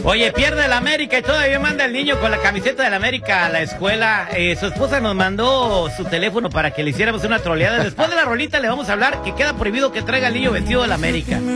Oye, pierde el América y todavía manda el niño con la camiseta del América a la escuela. Su esposa nos mandó su teléfono para que le hiciéramos una troleada. Después de la rolita le vamos a hablar que queda prohibido que traiga el niño vestido del América.